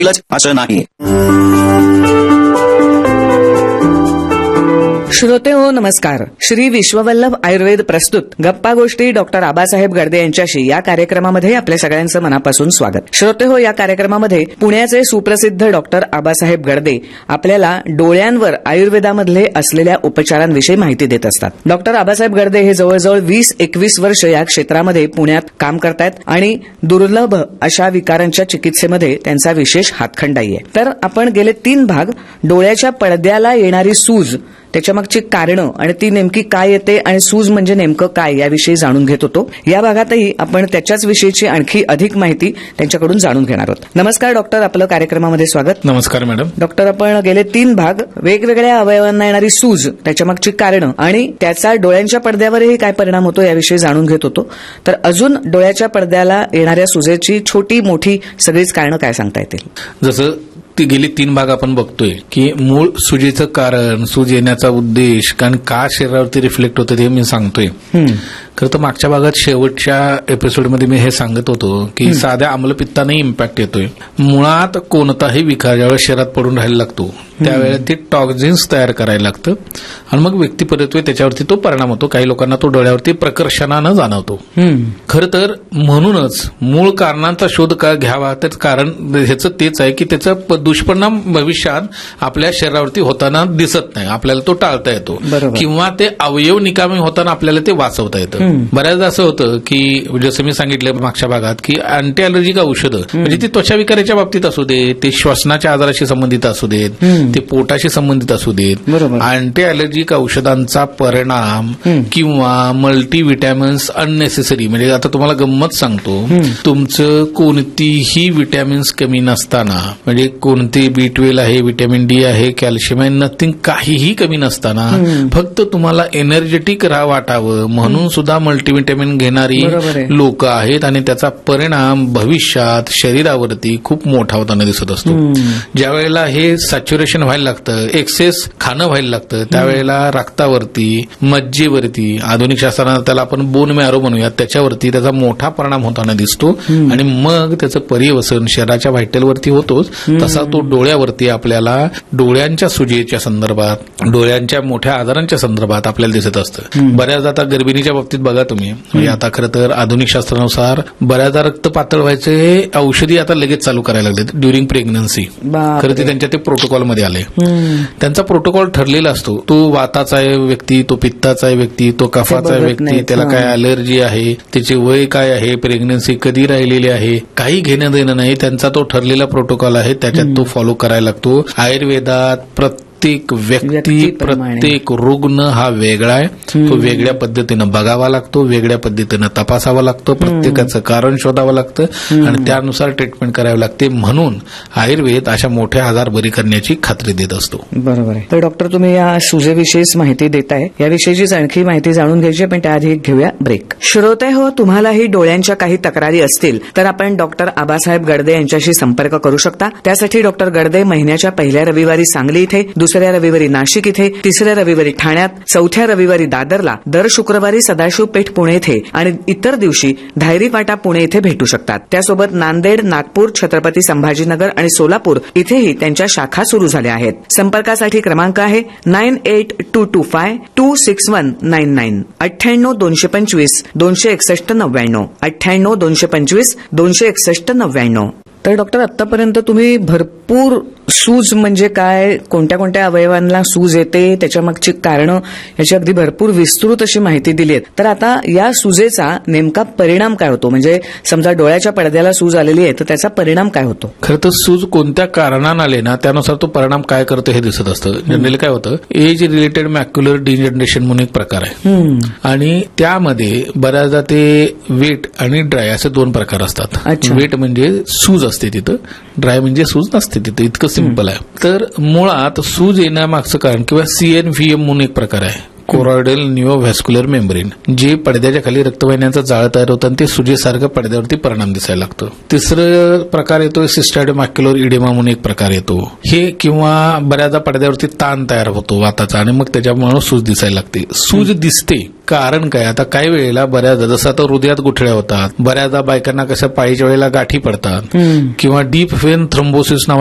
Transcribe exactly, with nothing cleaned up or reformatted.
असं नाही. श्रोते हो नमस्कार. श्री विश्ववल्लभ आयुर्वेद प्रस्तुत गप्पा गोष्टी डॉक्टर आबासाहेब गडदे यांच्याशी या कार्यक्रमामध्ये आपल्या सगळ्यांचं मनापासून स्वागत. श्रोते हो, या कार्यक्रमामध्ये पुण्याचे सुप्रसिद्ध डॉक्टर आबासाहेब गडदे आपल्याला डोळ्यांवर आयुर्वेदामधले असलेल्या उपचारांविषयी माहिती देत असतात. डॉक्टर आबासाहेब गडदे हे जवळजवळ वीस एकवीस वर्ष या क्षेत्रामध्ये पुण्यात काम करतायत आणि दुर्लभ अशा विकारांच्या चिकित्सेमध्ये त्यांचा विशेष हातखंडाई आहे. तर आपण गेले तीन भाग डोळ्याच्या पडद्याला येणारी सूज, त्याच्यामागची कारणं आणि ती नेमकी काय येते आणि सूज म्हणजे नेमकं काय याविषयी जाणून घेत होतो. या भागातही आपण त्याच्याच विषयीची आणखी अधिक माहिती त्यांच्याकडून जाणून घेणार आहोत. नमस्कार डॉक्टर, आपलं कार्यक्रमामध्ये स्वागत. नमस्कार मॅडम. डॉक्टर, आपण गेले तीन भाग वेगवेगळ्या अवयवांना येणारी सूज, त्याच्यामागची कारणं आणि त्याचा डोळ्यांच्या पडद्यावरही काय परिणाम होतो याविषयी जाणून घेत होतो. तर अजून डोळ्याच्या पडद्याला येणाऱ्या सुजेची छोटी मोठी सगळीच कारणं काय सांगता येतील? जसं ती गेली तीन भाग आपण बघतोय की मूळ सुजीचं कारण, सूज येण्याचा उद्देश, कारण का शरीरावरती रिफ्लेक्ट होतं ते मी सांगतोय. खरं तर मागच्या भागात शेवटच्या एपिसोडमध्ये मी हे सांगत होतो की साध्या आम्लपित्ताने इम्पॅक्ट येतोय. मुळात कोणताही विकार ज्यावेळेस शरीरात पडून राहायला लागतो त्यावेळेला ते टॉक्झिन्स तयार करायला लागतं आणि मग व्यक्तिपरत्वे त्याच्यावरती तो परिणाम होतो. काही लोकांना तो डोळ्यावरती प्रकर्षणानं जाणवतो. खरं तर म्हणूनच मूळ कारणांचा शोध का घ्यावा, तर कारण ह्याचं तेच आहे की त्याचा दुष्परिणाम भविष्यात आपल्या शरीरावरती होताना दिसत नाही, आपल्याला तो टाळता येतो किंवा ते अवयव निकामी होताना आपल्याला ते वाचवता येतं. बऱ्याचदा असं होतं की जसं मी सांगितलं मागच्या भागात की अँटी अलर्जिक औषधं, म्हणजे ती त्वचा विकाराच्या बाबतीत असू देत, ते श्वसनाच्या आजाराशी संबंधित असू देत, ते पोटाशी संबंधित असू देत, अँटी अलर्जिक औषधांचा परिणाम किंवा मल्टीव्हिटॅमिन्स अननेसेसरी, म्हणजे आता तुम्हाला गंमत सांगतो, तुमचं कोणतीही विटॅमिन्स कमी नसताना, म्हणजे कोणते बी ट्वेल्व आहे, व्हिटॅमिन डी आहे, कॅल्शियम आहे, नथिंग काहीही कमी नसताना फक्त तुम्हाला एनर्जेटिक राहा वाटावं म्हणून सुद्धा मल्टीव्हिटॅमिन घेणारी लोक आहेत आणि त्याचा परिणाम भविष्यात शरीरावरती खूप मोठा होताना दिसत असतो. ज्या वेळेला हे सॅच्युरेशन व्हायला लागतं, एक्सेस खाणं व्हायला लागतं, त्यावेळेला रक्तावरती, मज्जेवरती, आधुनिक शास्त्रानं त्याला आपण बोन मॅरो म्हणूया, त्याच्यावरती त्याचा मोठा परिणाम होताना दिसतो आणि मग त्याचं पर्यवसन शरीराच्या व्हायटलवरती होतोच, तसा तो डोळ्यावरती आपल्याला डोळ्यांच्या सुजेच्या संदर्भात, डोळ्यांच्या मोठ्या आजारांच्या संदर्भात आपल्याला दिसत असतं. बऱ्याचदा आता गर्भिणीच्या बाबतीत बघा तुम्ही, म्हणजे आता खरं तर आधुनिक शास्त्रानुसार बऱ्याचदा रक्त पातळ व्हायचे औषधी आता लगेच चालू करायला लागले ड्युरिंग प्रेग्नन्सी. खरं ते त्यांच्या ते प्रोटोकॉलमध्ये आले. त्यांचा प्रोटोकॉल ठरलेला असतो, तो वाताचा आहे व्यक्ती, तो पित्ताचा आहे व्यक्ती, तो कफाचा आहे व्यक्ती, त्याला काय अलर्जी आहे, त्याचे वय काय आहे, प्रेग्नन्सी कधी राहिलेली आहे, काही घेणं देणं नाही. त्यांचा तो ठरलेला प्रोटोकॉल आहे, त्याच्यात तो फॉलो करायला लागतो. आयुर्वेदात प्रत्येक व्यक्ती, प्रत्येक रुग्ण हा वेगळा आहे, तो वेगळ्या पद्धतीनं बघावा लागतो, वेगळ्या पद्धतीनं तपासावा लागतो, प्रत्येकाचं कारण शोधावं लागतं आणि त्यानुसार ट्रीटमेंट करावी लागते. म्हणून आयुर्वेद अशा मोठ्या आजार बरी करण्याची खात्री देत असतो. बरोबर आहे. तर डॉक्टर, तुम्ही या सुजेविषयीच माहिती देताय, याविषयीचीच आणखी माहिती जाणून घ्यायची, पण त्याआधी घेऊया ब्रेक. श्रोते हो, तुम्हालाही डोळ्यांच्या काही तक्रारी असतील तर आपण डॉक्टर आबासाहेब गडदे यांच्याशी संपर्क करू शकता. त्यासाठी डॉक्टर गडदे महिन्याच्या पहिल्या रविवारी सांगली इथे, दुसऱ्या रविवारी नाशिक इथे, तिसऱ्या रविवारी ठाण्यात, चौथ्या रविवारी दादरला, दर शुक्रवारी सदाशिव पेठ पुणे इथे आणि इतर दिवशी धायरी पाटा पुणे इथे भेटू शकतात. त्यासोबत नांदेड, नागपूर, छत्रपती संभाजीनगर आणि सोलापूर इथेही त्यांच्या शाखा सुरू झाल्या आहेत. संपर्कासाठी क्रमांक आहे nine eight to to five to six one nine nine, अठ्ठ्याण्णव दोनशे पंचवीस दोनशे एकसष्ट नव्याण्णव, अठ्ठ्याण्णव दोनशे पंचवीस दोनशे एकसष्ट नव्याण्णव. तर डॉक्टर, आतापर्यंत तुम्ही भरपूर सूज म्हणजे काय, कोणत्या कोणत्या अवयवांना सूज येते, त्याच्यामागची कारणं, याची अगदी भरपूर विस्तृत अशी माहिती दिली आहे. तर आता या सुजेचा नेमका परिणाम काय होतो, म्हणजे समजा डोळ्याच्या पडद्याला सूज आलेली आहे तर त्याचा परिणाम काय होतो? खरं तर सूज कोणत्या कारणानं आले ना त्यानुसार तो परिणाम काय करतो हे दिसत असतं. जनरली काय होतं, एज रिलेटेड मॅक्युलर डिजनरेशन म्हणून एक प्रकार आहे आणि त्यामध्ये बऱ्याचदा ते वेट आणि ड्राय असे दोन प्रकार असतात. वेट म्हणजे सूज असते तिथं, ड्राय म्हणजे सूज नसते तिथं, इतकं सिंपल आहे. तर मुळात सूज येण्यामागचं कारण किंवा सीएनव्हीएम म्हणून एक प्रकार आहे, कोरॉइडल न्यूओव्हॅस्क्युलर मेम्ब्रेन, जे पडद्याच्या खाली रक्तवाहिन्यांचं जाळं तयार होतं आणि ते सुजेसारखं पडद्यावरती परिणाम दिसायला लागतं. तिसरं प्रकार येतो सिस्टायडोमॅक्युलर इडेमा म्हणून एक प्रकार येतो. हे किंवा बऱ्याचदा पडद्यावरती ताण तयार होतो वाताचा आणि मग त्याच्यामुळे सूज दिसायला लागते. सूज दिसते कारण काय, आता काही वेळेला बऱ्याचदा जसं आता हृदयात गुठळ्या होतात, बऱ्याचदा बायकांना कसं पाळीच्या वेळेला गाठी पडतात किंवा डीप वेन थ्रोम्बोसिस